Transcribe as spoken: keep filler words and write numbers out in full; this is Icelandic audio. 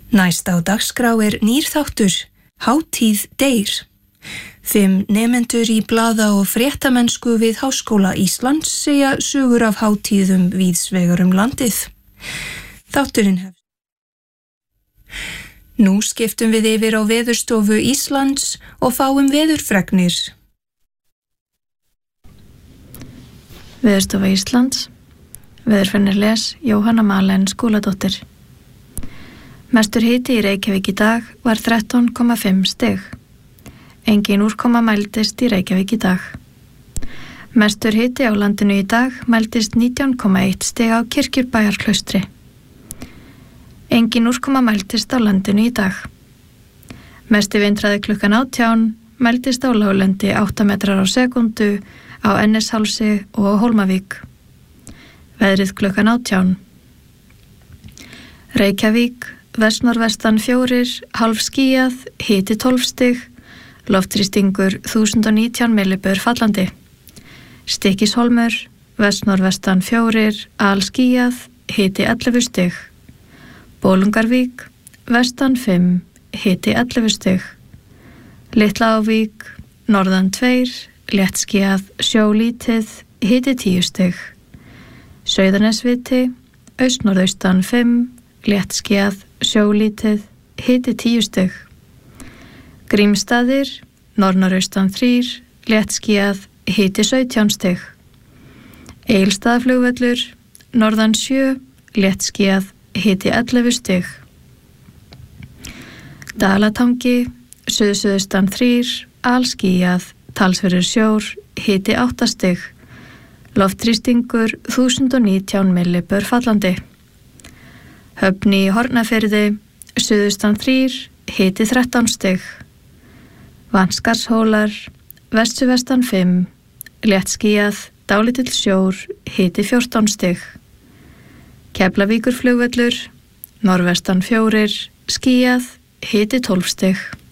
Næst á dagskrá er nýr þáttur, Hátíð deyr. Fimm nemendur í blaða- og fréttamennsku við Háskóla Íslands segja sögur af hátíðum víðs vegar um landið. Þátturinn hefst. Nú skiptum við yfir á Veðurstofu Íslands og fáum veðurfregnir. Veðurstofa Íslands. Veðurfregnir les Jóhanna Malen Skúladóttir. Mestur hiti í Reykjavík í dag var þrettán komma fimm stig. Engin úrkoma mældist í Reykjavík í dag. Mestur hiti á landinu í dag mældist nítján komma eitt stig á Kirkjubæjarklaustri. Engin úrkoma mældist á landinu í dag. Mesti vindhraði klukkan átján mældist á láglendi átta metrar á sekúndu á Ennishálsi og á Hólmavík. Veðrið klukkan átján. Reykjavík, vestnorðvestan fjórir, hálf skýjað, hiti tólf stig, loftþrýstingur þúsund og nítján millibör fallandi. Stykkishólmur, vestnorðvestan fjórir, alskýjað, hiti ellefu stig. Bolungarvík, vestan fimm, hiti ellefu stig. Litla-Ávík, norðan tveir, léttskýjað, sjólítið, hiti tíu stig. Sauðanesviti, austnorðaustan fimm, léttskýjað, sjólítið, hiti tíu stig. Grímsstaðir, norðnoraustan þrír, léttskýjað, hiti sautján stig. Egilsstaðaflugvöllur, norðan sjö, léttskýjað, hiti ellefu stig. Dalatangi, suðsuðustan þrír, alskýjað, talsverður sjór, hiti átta stig. Loftþrýstingur þúsund og nítján millibör fallandi. Höfn í Hornafirði, suðustan þrír, hiti þrettán stig. Vanskarshólar, vesturvestan fimm, léttskýjað, dálítill sjór, hiti fjórtán stig. Keflavíkurflugvöllur, norðvestan fjórir, skýjað, hiti tólf stig.